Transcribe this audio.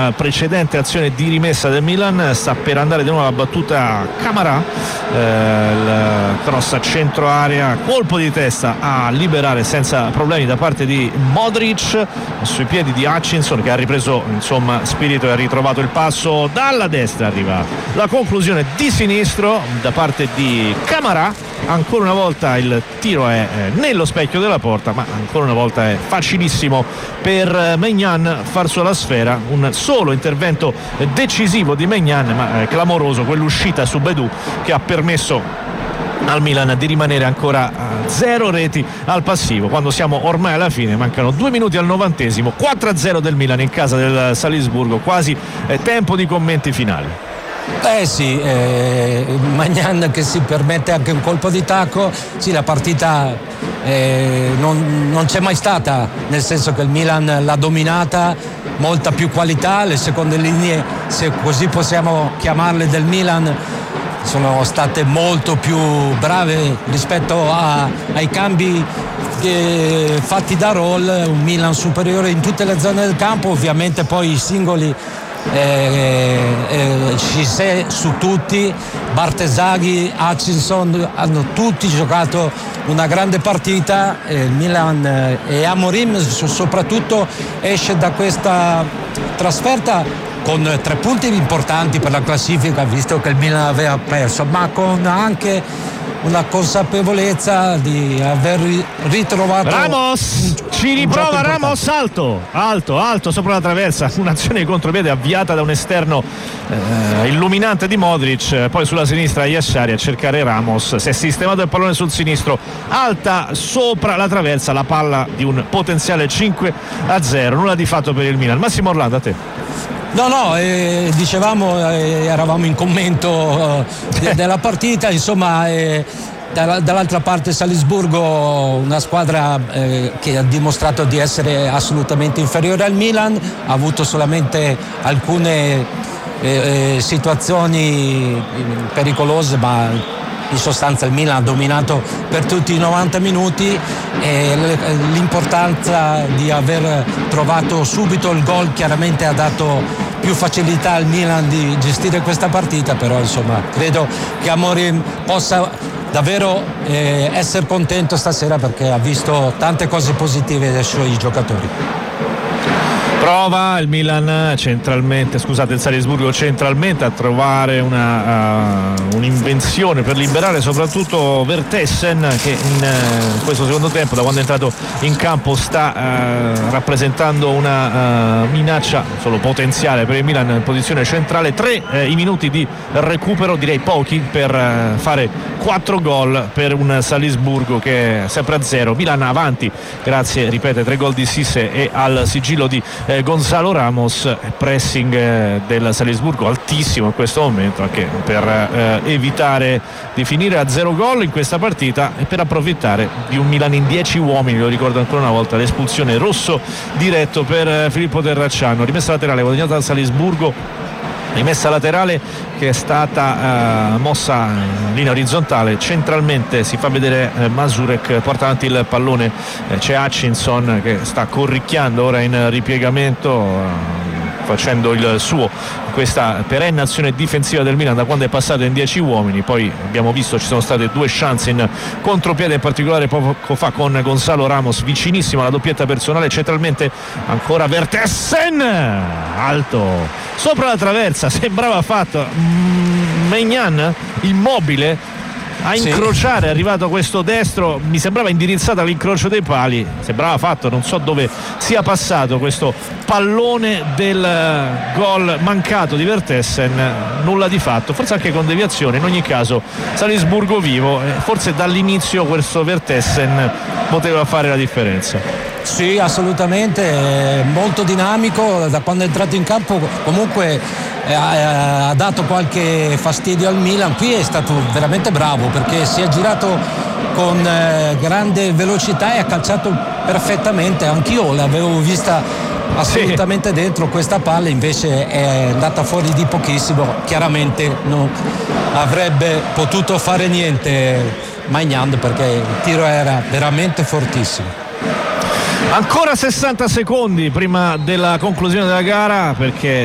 una precedente azione di rimessa del Milan. Sta per andare di nuovo la battuta Camara, il cross a centro area, colpo di testa a liberare senza problemi da parte di Modric sui piedi di Hutchinson, che ha ripreso insomma spirito e ha ritrovato il passo dalla destra. Arriva la conclusione di sinistro da parte di Camara. Ancora una volta il tiro è nello specchio della porta, ma ancora una volta è facilissimo per Maignan far sulla sfera. Un solo intervento decisivo di Maignan, ma clamoroso quell'uscita su Bedou che ha permesso al Milan di rimanere ancora a 0 reti al passivo, quando siamo ormai alla fine. Mancano 2 minuti al 90esimo, 4-0 del Milan in casa del Salisburgo, quasi tempo di commenti finali. Sì, Maignan che si permette anche un colpo di tacco. Sì, la partita non c'è mai stata, nel senso che il Milan l'ha dominata, molta più qualità. Le seconde linee, se così possiamo chiamarle, del Milan sono state molto più brave rispetto ai cambi fatti da Roll. Un Milan superiore in tutte le zone del campo. Ovviamente poi i singoli Cissé su tutti, Bartesaghi, Hutchinson hanno tutti giocato una grande partita. Il Milan e Amorim soprattutto esce da questa trasferta con 3 punti importanti per la classifica, visto che il Milan aveva perso, ma con anche una consapevolezza di aver ritrovato Ramos, ci riprova Ramos, alto sopra la traversa, un'azione di contropiede avviata da un esterno illuminante di Modric, poi sulla sinistra Yashari a cercare Ramos, si è sistemato il pallone sul sinistro, alta sopra la traversa, la palla di un potenziale 5-0, nulla di fatto per il Milan. Massimo Orlando, a te. No, dicevamo, eravamo in commento della partita, insomma, dall'altra parte Salisburgo, una squadra che ha dimostrato di essere assolutamente inferiore al Milan, ha avuto solamente alcune situazioni pericolose, ma in sostanza il Milan ha dominato per tutti i 90 minuti, e l'importanza di aver trovato subito il gol chiaramente ha dato più facilità al Milan di gestire questa partita. Però insomma credo che Amorim possa davvero essere contento stasera, perché ha visto tante cose positive dai suoi giocatori. Prova il Milan il Salisburgo centralmente a trovare un'invenzione per liberare soprattutto Vertessen, che in questo secondo tempo, da quando è entrato in campo, sta rappresentando una minaccia solo potenziale per il Milan in posizione centrale. 3 i minuti di recupero, direi pochi, per fare 4 gol per un Salisburgo che è sempre a 0. Milan avanti grazie, ripete, 3 gol di Cissé e al sigillo di Gonzalo Ramos. Pressing del Salisburgo altissimo in questo momento, anche per evitare di finire a 0 gol in questa partita e per approfittare di un Milan in 10 uomini. Lo ricordo ancora una volta, l'espulsione, rosso diretto per Filippo Terracciano. Rimessa laterale guadagnata dal Salisburgo, rimessa laterale che è stata mossa in linea orizzontale. Centralmente si fa vedere Mazurek, porta avanti il pallone, c'è Hutchinson che sta corricchiando ora in ripiegamento, facendo il suo, questa perenne azione difensiva del Milan da quando è passato in 10 uomini. Poi abbiamo visto, ci sono state 2 chance in contropiede, in particolare poco fa con Gonzalo Ramos, vicinissimo alla doppietta personale. Centralmente ancora Vertessen, alto sopra la traversa, sembrava fatto Maignan immobile a incrociare, è arrivato questo destro, mi sembrava indirizzato all'incrocio dei pali, sembrava fatto, non so dove sia passato questo pallone del gol mancato di Vertessen. Nulla di fatto, forse anche con deviazione. In ogni caso Salisburgo vivo, forse dall'inizio questo Vertessen poteva fare la differenza. Sì, assolutamente, molto dinamico da quando è entrato in campo. Comunque ha dato qualche fastidio al Milan. Qui è stato veramente bravo, perché si è girato con grande velocità e ha calciato perfettamente. Anch'io l'avevo vista assolutamente dentro questa palla, invece è andata fuori di pochissimo. Chiaramente non avrebbe potuto fare niente Maignan, perché il tiro era veramente fortissimo. Ancora 60 secondi prima della conclusione della gara, perché